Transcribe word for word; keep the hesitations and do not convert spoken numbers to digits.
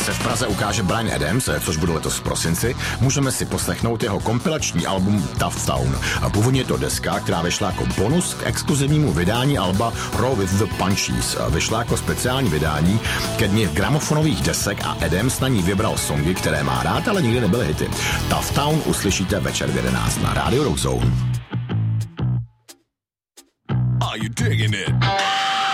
se v Praze ukáže Bryan Adams, což bude letos v prosinci, můžeme si poslechnout jeho kompilační album Tough Town. Původně je to deska, která vyšla jako bonus k exkluzivnímu vydání alba Raw with the Punchies. Vyšla jako speciální vydání ke dni gramofonových desek a Adams na ní vybral songy, které má rád, ale nikdy nebyly hity. Tough Town uslyšíte večer v jedenáct na Radio Rock Zone. Are you digging it?